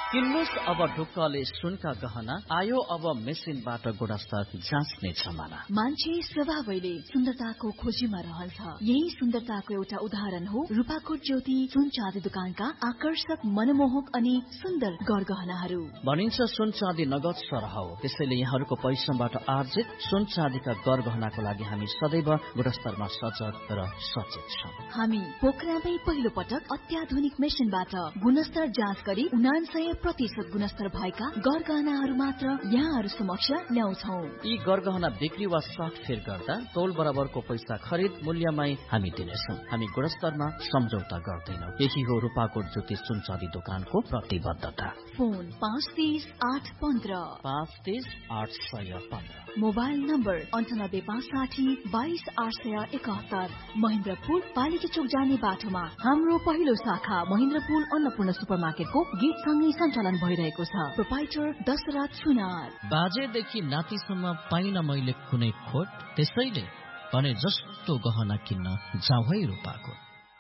किन्नुस् अब ढुक्कले सुनका गहना आयो अब मेसिनबाट गुणस्तर जाँच्ने जमाना। मान्छे स्वभावैले सुन्दरताको खोजीमा रहन्छ। यही सुन्दरताको एउटा उदाहरण हो रूपाकोट ज्योति सुन चाँदी दुकानका आकर्षक मनमोहक अनि सुन्दर गरगहनाहरू। भनिन्छ सुन चाँदी नगद सरह हो, त्यसैले यहाँहरूको परिश्रमबाट आर्जित सुन चाँदीका गरगहनाको लागि हामी सदैव गुणस्तरमा सजग र सचेत छौं। हामी पोखरामै पहिलो पटक अत्याधुनिक मेसिनबाट गुणस्तर जाँच गरी 99% गुणस्तर भएका गरगहनाहरू मात्र यहाँहरू समक्ष ल्याउँछौ। यी गरगहना बिक्री वा साटफेर गर्दा तौल बराबरको पैसा खरिद मूल्यमै हामी दिनेछौं। हामी गुणस्तरमा सम्झौता गर्दैनौं। यही हो रूपाकोट ज्योति सुन चाँदी दोकानको प्रतिबद्धता। फोन 530-815 530-815। Mobile number 98-560-22-871। महेन्द्रपुर पालिका चोक जाने बाटोमा हाम्रो पहिलो शाखा महेन्द्रपुर अन्नपूर्ण सुपरमार्केटको गेटसँगै सञ्चालन भइरहेको छ। प्रोपाइटर दशरथ सुनार। बाजेदेखि नातिसम्म पाइन मैले कुनै खोट, त्यसैले भने जस्तो गहना किन्न जाउँ है रूपाकोट।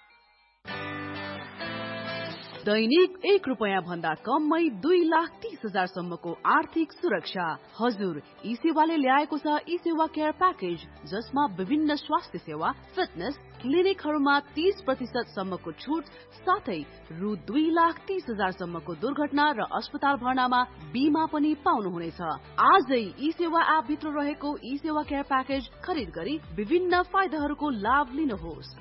दैनिक 1 रुपैयाँ भन्दा कममै 2,30,000 सम्मको आर्थिक सुरक्षा। हजुर, ई सेवाले ल्याएको छ ई सेवा केयर प्याकेज, जसमा विभिन्न स्वास्थ्य सेवा, फिटनेस, क्लिनिकहरूमा 30% सम्मको छुट साथै रु 2,30,000 सम्मको दुर्घटना र अस्पताल भर्नामा बीमा पनि पाउनुहुनेछ। आजै ई सेवा एप भित्र रहेको ई सेवा केयर प्याकेज खरिद गरी विभिन्न फाइदाहरूको लाभ लिनुहोस्।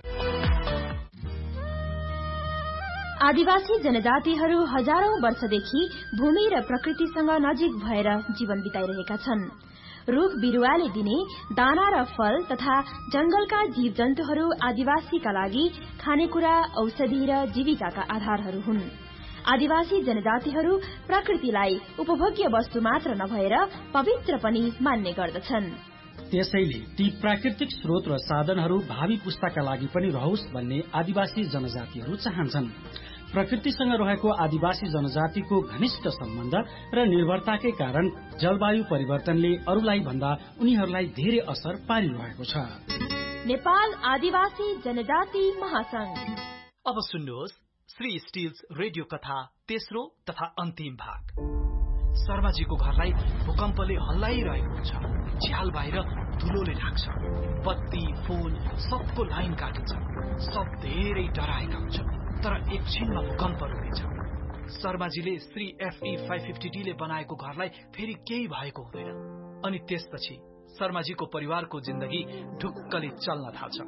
आदिवासी जनजातिहरू हजारौं वर्षदेखि भूमि र प्रकृतिसँग नजिक भएर जीवन बिताइरहेका छन्। रुख बिरुवाले दिने दाना र फल तथा जंगलका जीव जन्तुहरू आदिवासीका लागि खानेकुरा, औषधि र जीविकाका आधारहरू हुन्। आदिवासी जनजातिहरू प्रकृतिलाई उपभोग्य वस्तु मात्र नभएर पवित्र पनि मान्ने गर्दछन्। त्यसैले ती प्राकृतिक स्रोत र साधनहरू भावी पुस्ताका लागि पनि रहोस् भन्ने आदिवासी जनजातिहरू चाहन्छन्। प्रकृतिसँग रहेको आदिवासी जनजातिको घनिष्ठ सम्बन्ध र निर्भरताकै कारण जलवायु परिवर्तनले अरूलाई भन्दा उनीहरूलाई धेरै असर पारिरहेको छ। नेपाल आदिवासी जनजाति महासंघ। अब सुन्नुहोस् श्री स्टिल्स रेडियो कथा तेस्रो तथा अन्तिम भाग। शर्माजीको घरलाई भूकम्पले हल्लाइरहेको हुन्छ। झ्याल बाहिर धुलोले ढाक्छ। बत्ती, फोन सबको लाइन काटिन्छ। सब धेरै डराएका हुन्छन्, तर एकछिनमा भूकम्प रुकेछ। शर्माजीले श्री FE 550D ले बनाएको घरलाई फेरि केही भएको हुँदैन। अनि त्यसपछि शर्माजीको परिवारको जिन्दगी ढुक्कले चल्न थाल्छ।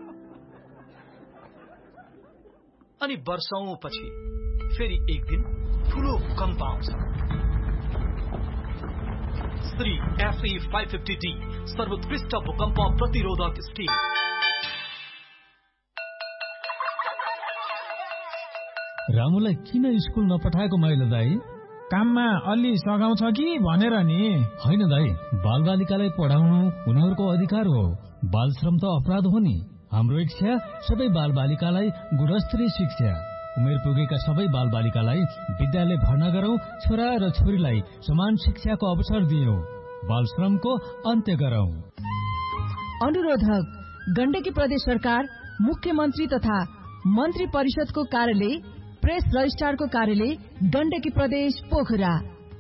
अनि वर्षौंपछि फेरि एक दिन ठूलो भूकम्प आउँछ। श्री FE 550D सर्वोत्कृष्ट भूकम्प प्रतिरोधक स्टिल। रामुलाई किन स्कुल नपठाएको माइलो दाई? काममा अलि सघाउँछ कि भनेर नि। होइन दाई, बालबालिकालाई पढाउनु उनीहरूको अधिकार हो। बाल श्रम त अपराध हो नि। हाम्रो इच्छा सबै बालबालिकालाई गुणस्तरीय शिक्षा, उमेर पुगेका सबै बालबालिकालाई विद्यालय भर्ना गरौं, छोरा र छोरीलाई समान शिक्षाको अवसर दियौं, बाल श्रमको अन्त्य गरौं। अनुरोधक गण्डकी प्रदेश सरकार, मुख्यमन्त्री तथा मन्त्री परिषदको कार्यालय, प्रेस रजिस्ट्रारको कार्यालय, गण्डकी प्रदेश पोखरा।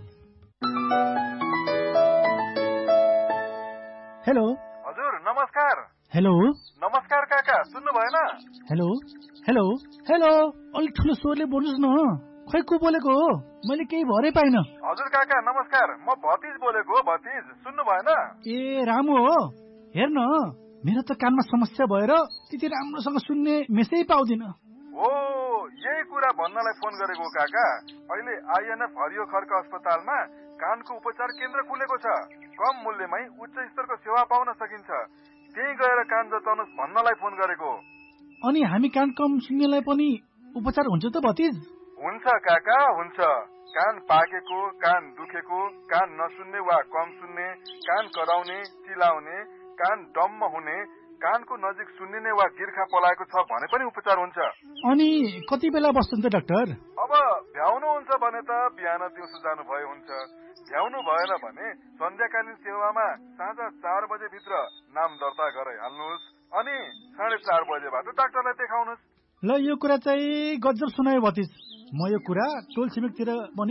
हेलो हजुर, नमस्कार। हेलो नमस्कार काका, सुन्नु भएन? हेलो हेलो हेलो, अलिक ठुलो स्वरले बोल्नुहोस् न। खै को बोलेको हो? मैले केही भरै पाइन। हजुर काका नमस्कार, म भतिज बोलेको हो। भतिज सुन्नु भएन? ए रामु हो। हेर्न, मेरो त कानमा समस्या भएर त्यति राम्रोसँग सुन्ने मेसै पाउँदिन। हो, यही कुरा भन्नलाई फोन गरेको काका। अहिले INF हरियो खर्क अस्पतालमा कानको उपचार केन्द्र खुलेको छ। कम मूल्यमै उच्च स्तरको सेवा पाउन सकिन्छ। त्यही गएर कान जताउनुहोस् भन्नलाई फोन गरेको। अनि हामी कान कम सुन्नेलाई पनि उपचार हुन्छ त भतिज? हुन्छ काका, हुन्छ। कान पाकेको, कान दुखेको, कान नसुन्ने वा कम सुन्ने, कान कराउने, चिलाउने, कान डम्म हुने, कानको नजिक सुन्निने वा गिर्खा पलाएको छ भने पनि उपचार हुन्छ। अनि कति बेला बस्छन् त डाक्टर? अब भ्याउनुहुन्छ भने त बिहान दिउँसो जानु भए हुन्छ। भ्याउनु भएन भने सन्ध्याकालीन सेवामा साँझ 4 बजे भित्र नाम दर्ता गराइहाल्नुहोस्। अनि 4:30 बजेबाट डाक्टरलाई देखाउनुहोस्। ल, यो कुरा चाहिँ गजब सुनायो भतिज। म यो कुरा टोल छिमेकतिर